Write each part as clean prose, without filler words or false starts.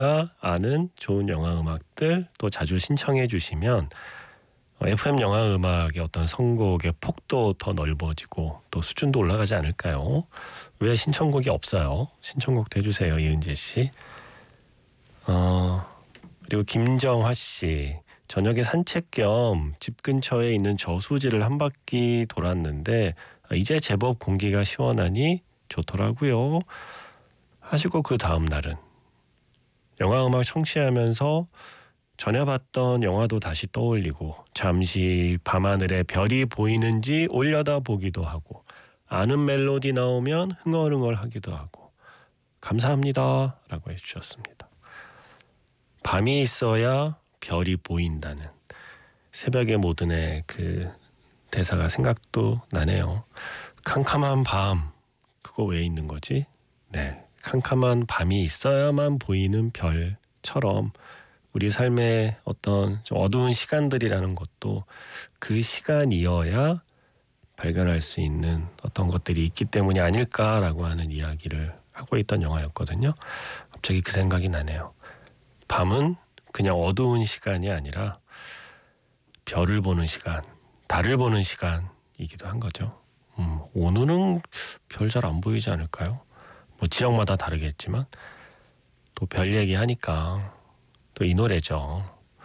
아는 좋은 영화 음악들 또 자주 신청해 주시면 FM 영화 음악의 어떤 선곡의 폭도 더 넓어지고 또 수준도 올라가지 않을까요? 왜 신청곡이 없어요? 신청곡도 해주세요, 이은재 씨. 그리고 김정화 씨. 저녁에 산책 겸 집 근처에 있는 저수지를 한 바퀴 돌았는데 이제 제법 공기가 시원하니 좋더라고요. 하시고 그 다음 날은 영화 음악 청취하면서 전에 봤던 영화도 다시 떠올리고 잠시 밤하늘에 별이 보이는지 올려다보기도 하고 아는 멜로디 나오면 흥얼흥얼 하기도 하고 감사합니다 라고 해주셨습니다. 밤이 있어야 별이 보인다는 새벽의 모든의 그 대사가 생각도 나네요. 캄캄한 밤 그거 왜 있는 거지? 네, 캄캄한 밤이 있어야만 보이는 별처럼 우리 삶의 어떤 좀 어두운 시간들이라는 것도 그 시간이어야 발견할 수 있는 어떤 것들이 있기 때문이 아닐까라고 하는 이야기를 하고 있던 영화였거든요. 갑자기 그 생각이 나네요. 밤은 그냥 어두운 시간이 아니라 별을 보는 시간, 달을 보는 시간이기도 한 거죠. 오늘은 별 잘 안 보이지 않을까요? 뭐 지역마다 다르겠지만 또 별 얘기하니까 또 이 노래죠.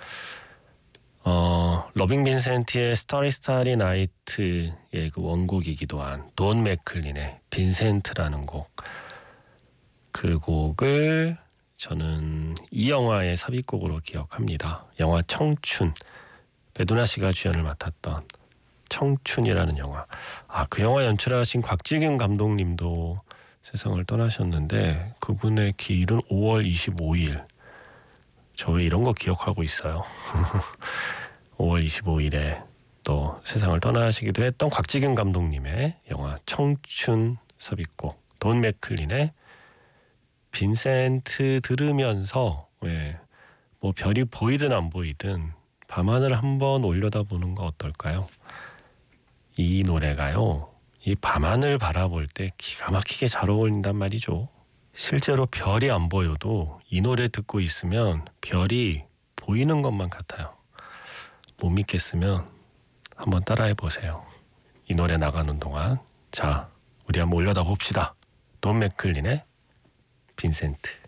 러빙 빈센트의 스타리 스타리 나이트의 그 원곡이기도 한 돈 맥클린의 빈센트라는 곡. 그 곡을 저는 이 영화의 삽입곡으로 기억합니다. 영화 청춘. 배두나 씨가 주연을 맡았던 청춘이라는 영화. 그 영화 연출하신 곽지균 감독님도 세상을 떠나셨는데 그분의 기일은 5월 25일. 저 왜 이런 거 기억하고 있어요. 5월 25일에 또 세상을 떠나시기도 했던 곽지균 감독님의 영화 청춘 삽입곡 돈 맥클린의 빈센트 들으면서 뭐 별이 보이든 안 보이든 밤하늘 한번 올려다보는 거 어떨까요? 이 노래가요. 이 밤하늘 바라볼 때 기가 막히게 잘 어울린단 말이죠. 실제로 별이 안 보여도 이 노래 듣고 있으면 별이 보이는 것만 같아요. 못 믿겠으면 한번 따라해 보세요. 이 노래 나가는 동안 자, 우리 한번 올려다 봅시다. 돈 맥클린의 빈센트.